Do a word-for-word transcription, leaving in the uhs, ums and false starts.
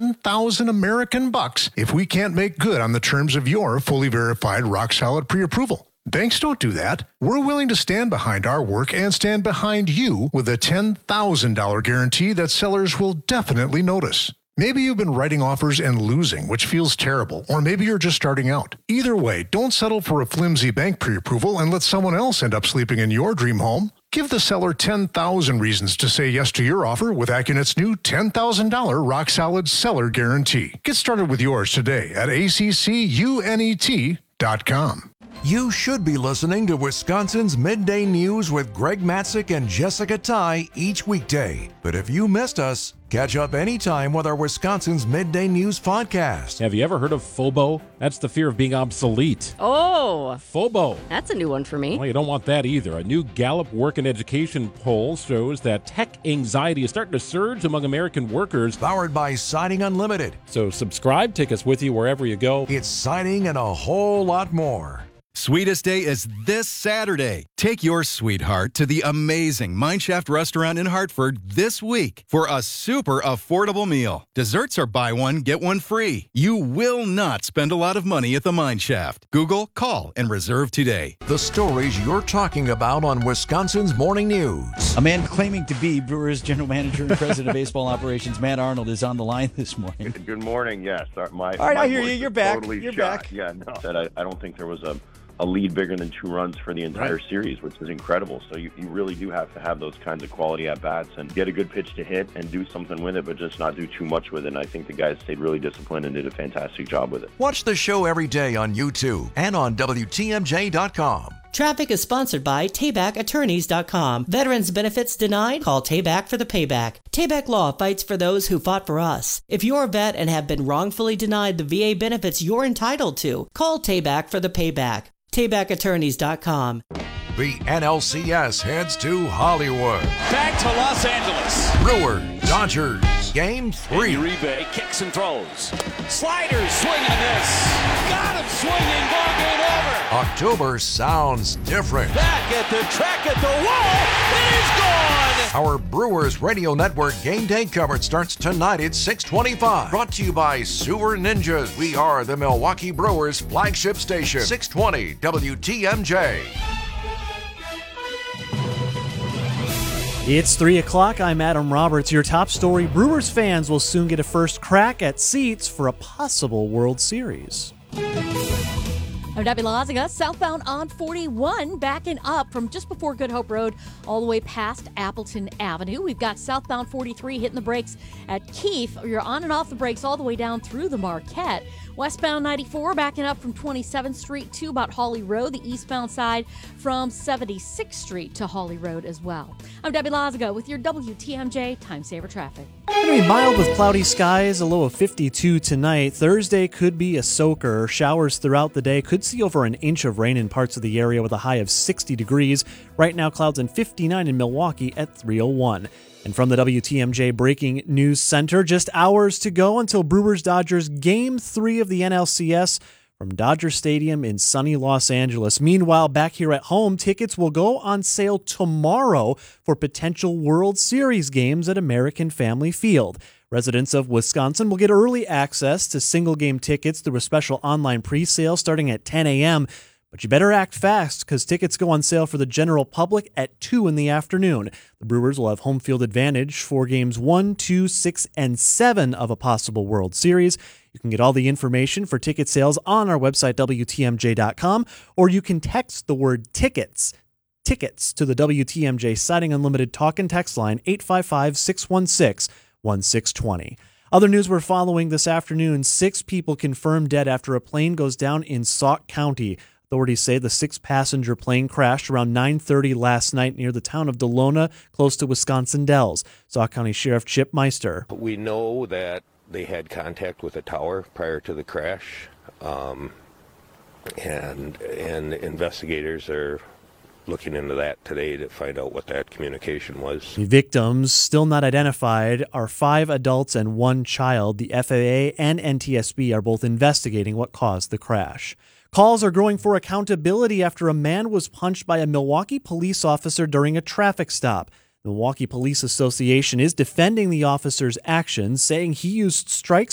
ten thousand American bucks if we can't make good on the terms of your fully verified rock solid pre-approval. Banks don't do that. We're willing to stand behind our work and stand behind you with a ten thousand dollars guarantee that sellers will definitely notice. Maybe you've been writing offers and losing, which feels terrible, or maybe you're just starting out. Either way, don't settle for a flimsy bank pre-approval and let someone else end up sleeping in your dream home. Give the seller ten thousand reasons to say yes to your offer with AccuNet's new ten thousand dollars rock solid seller guarantee. Get started with yours today at A C C U N E T dot com. You should be listening to Wisconsin's Midday News with Greg Matzik and Jessica Ty each weekday. But if you missed us, catch up anytime with our Wisconsin's Midday News podcast. Have you ever heard of FOBO? That's the fear of being obsolete. Oh, FOBO. That's a new one for me. Well, you don't want that either. A new Gallup Work and Education poll shows that tech anxiety is starting to surge among American workers. Powered by Siding Unlimited. So subscribe, take us with you wherever you go. It's siding and a whole lot more. Sweetest Day is this Saturday. Take your sweetheart to the amazing Mineshaft restaurant in Hartford this week for a super affordable meal. Desserts are buy one, get one free. You will not spend a lot of money at the Mineshaft. Google, call, and reserve today. The stories you're talking about on Wisconsin's Morning News. A man claiming to be Brewers general manager and president of baseball operations, Matt Arnold, is on the line this morning. Good morning. Yes. My, All right, my I hear voice you. is You're back. Totally You're shot. back. Yeah, no. That I, I don't think there was a a lead bigger than two runs for the entire right. series, which is incredible. So you, you really do have to have those kinds of quality at-bats and get a good pitch to hit and do something with it, but just not do too much with it. And I think the guys stayed really disciplined and did a fantastic job with it. Watch the show every day on YouTube and on W T M J dot com. Traffic is sponsored by Tayback Attorneys dot com. Veterans benefits denied? Call Tayback for the payback. Tayback Law fights for those who fought for us. If you're a vet and have been wrongfully denied the V A benefits you're entitled to, call Tayback for the payback. Tayback Attorneys dot com. The N L C S heads to Hollywood. Back to Los Angeles. Brewers, Dodgers, Game three. Uribe kicks and throws. Sliders, swing and miss. Got him swinging, ball game over. October sounds different. Back at the track at the wall. It is gone. Our Brewers Radio Network game day coverage starts tonight at six twenty-five. Brought to you by Sewer Ninjas. We are the Milwaukee Brewers flagship station. six twenty W T M J. It's three o'clock. I'm Adam Roberts. Your top story: Brewers fans will soon get a first crack at seats for a possible World Series. I'm Debbie Lazaga. Southbound on forty-one backing up from just before Good Hope Road all the way past Appleton Avenue. We've got southbound forty-three hitting the brakes at Keefe. You're on and off the brakes all the way down through the Marquette. Westbound ninety-four backing up from twenty-seventh Street to about Hawley Road. The eastbound side from seventy-sixth Street to Hawley Road as well. I'm Debbie Lazaga with your W T M J Time Saver Traffic. It's going to be mild with cloudy skies, a low of fifty-two tonight. Thursday could be a soaker. Showers throughout the day. Could see over an inch of rain in parts of the area with a high of sixty degrees. Right now, clouds in fifty-nine in Milwaukee at three oh one. And from the W T M J Breaking News Center, just hours to go until Brewers-Dodgers Game three of the N L C S from Dodger Stadium in sunny Los Angeles. Meanwhile, back here at home, tickets will go on sale tomorrow for potential World Series games at American Family Field. Residents of Wisconsin will get early access to single-game tickets through a special online pre-sale starting at ten a.m., but you better act fast because tickets go on sale for the general public at two in the afternoon. The Brewers will have home field advantage for games one, two, six, and seven of a possible World Series. You can get all the information for ticket sales on our website, W T M J dot com, or you can text the word tickets, tickets to the W T M J Siding Unlimited talk and text line eight five five, six one six, one six two zero. Other news we're following this afternoon, six people confirmed dead after a plane goes down in Sauk County. Authorities say the six-passenger plane crashed around nine thirty last night near the town of Delona, close to Wisconsin Dells. Sauk County Sheriff Chip Meister. We know that they had contact with a tower prior to the crash, um, and and investigators are looking into that today to find out what that communication was. The victims, still not identified, are five adults and one child. The F A A and N T S B are both investigating what caused the crash. Calls are growing for accountability after a man was punched by a Milwaukee police officer during a traffic stop. The Milwaukee Police Association is defending the officer's actions, saying he used strikes